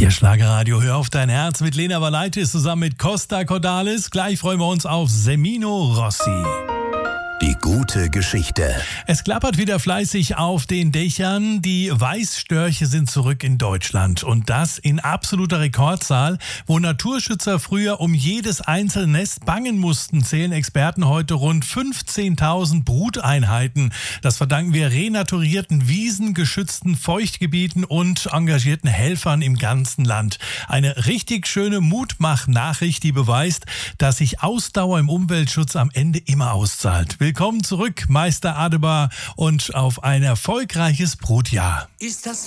Hier Schlagerradio, hör auf dein Herz mit Lena Valaitis zusammen mit Costa Cordalis. Gleich freuen wir uns auf Semino Rossi. Die gute Geschichte. Es klappert wieder fleißig auf den Dächern. Die Weißstörche sind zurück in Deutschland. Und das in absoluter Rekordzahl. Wo Naturschützer früher um jedes einzelne Nest bangen mussten, zählen Experten heute rund 15.000 Bruteinheiten. Das verdanken wir renaturierten Wiesen, geschützten Feuchtgebieten und engagierten Helfern im ganzen Land. Eine richtig schöne Mutmach-Nachricht, die beweist, dass sich Ausdauer im Umweltschutz am Ende immer auszahlt. Willkommen zurück, Meister Adebar, und auf ein erfolgreiches Brutjahr. Ist das